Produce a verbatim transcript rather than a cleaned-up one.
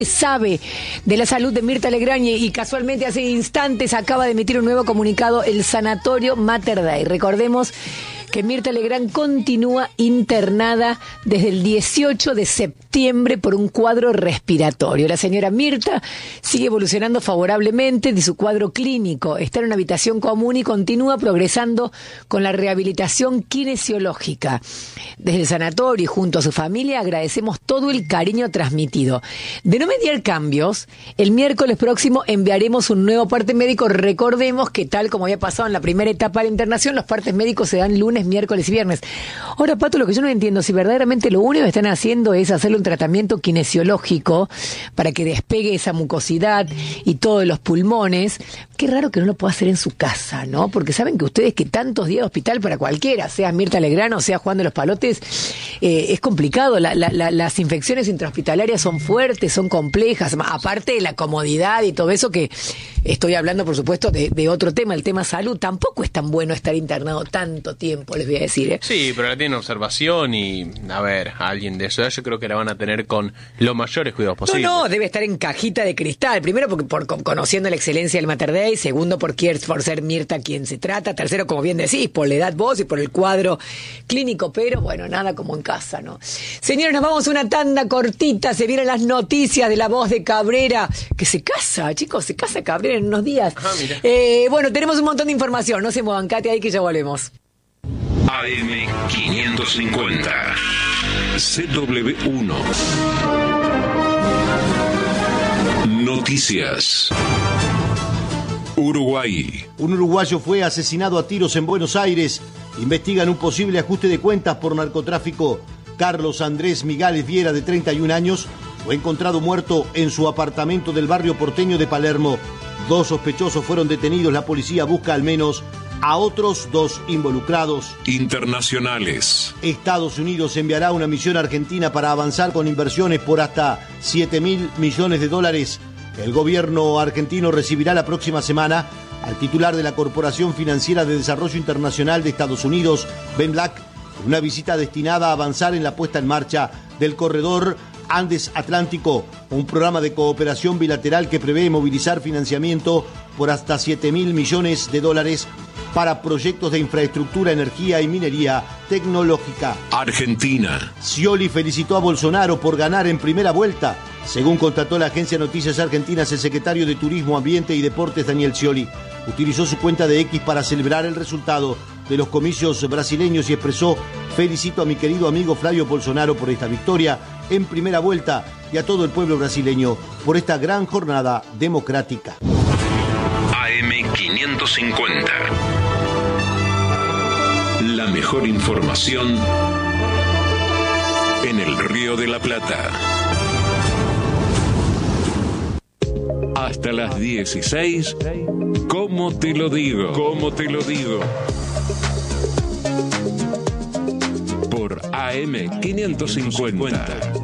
Sabe de la salud de Mirta Legrand y casualmente hace instantes acaba de emitir un nuevo comunicado el Sanatorio Mater Dei. Recordemos que Mirta Legrand continúa internada desde el dieciocho de septiembre por un cuadro respiratorio. La señora Mirta sigue evolucionando favorablemente de su cuadro clínico. Está en una habitación común y continúa progresando con la rehabilitación kinesiológica. Desde el sanatorio y junto a su familia agradecemos todo el cariño transmitido. De no mediar cambios, el miércoles próximo enviaremos un nuevo parte médico. Recordemos que tal como había pasado en la primera etapa de la internación, los partes médicos se dan lunes, miércoles y viernes. Ahora, Pato, lo que yo no entiendo, si verdaderamente lo único que están haciendo es hacerle un tratamiento kinesiológico para que despegue esa mucosidad y todos los pulmones, qué raro que no lo pueda hacer en su casa, ¿no? Porque saben que ustedes que tantos días de hospital para cualquiera, sea Mirta Legrand o sea Juan de los Palotes, eh, es complicado. La, la, la, las infecciones intrahospitalarias son fuertes, son complejas, aparte de la comodidad y todo eso, que estoy hablando, por supuesto, de, de otro tema, el tema salud. Tampoco es tan bueno estar internado tanto tiempo, les voy a decir, ¿eh? Sí, pero la tienen observación y, a ver, a alguien de eso, yo creo que la van a tener con los mayores cuidados posibles. No, no, debe estar en cajita de cristal. Primero, porque por conociendo la excelencia del Mater Dei. Segundo, por, por ser Mirta quien se trata. Tercero, como bien decís, por la edad vos y por el cuadro clínico. Pero, bueno, nada como en casa, ¿no? Señores, nos vamos a una tanda cortita. Se vienen las noticias de La Voz de Cabrera, que se casa, chicos, se casa Cabrera en unos días. Ah, mira. Eh, bueno, tenemos un montón de información. No se muevan, Katy, ahí que ya volvemos. A M quinientos cincuenta C W uno Noticias. Uruguay. Un uruguayo fue asesinado a tiros en Buenos Aires. Investigan un posible ajuste de cuentas por narcotráfico. Carlos Andrés Migales Viera, de treinta y un años, fue encontrado muerto en su apartamento del barrio porteño de Palermo. Dos sospechosos fueron detenidos. La policía busca al menos a otros dos involucrados. Internacionales. Estados Unidos enviará una misión a Argentina para avanzar con inversiones por hasta siete mil millones de dólares. El gobierno argentino recibirá la próxima semana al titular de la Corporación Financiera de Desarrollo Internacional de Estados Unidos, Ben Black, una visita destinada a avanzar en la puesta en marcha del corredor Andes Atlántico, un programa de cooperación bilateral que prevé movilizar financiamiento por hasta siete mil millones de dólares para proyectos de infraestructura, energía y minería tecnológica. Argentina. Scioli felicitó a Bolsonaro por ganar en primera vuelta. Según constató la agencia Noticias Argentinas, el secretario de Turismo, Ambiente y Deportes, Daniel Scioli, utilizó su cuenta de X para celebrar el resultado de los comicios brasileños y expresó: felicito a mi querido amigo Flavio Bolsonaro por esta victoria en primera vuelta y a todo el pueblo brasileño por esta gran jornada democrática. A M quinientos cincuenta. La mejor información en el Río de la Plata. Hasta las dieciséis, ¿cómo te lo digo? ¿Cómo te lo digo? Por A M quinientos cincuenta.